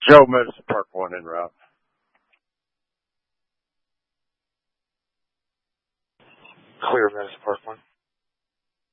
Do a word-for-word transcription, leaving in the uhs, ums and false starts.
Joe, Medicine Park one en route. Clear, Medicine Park one.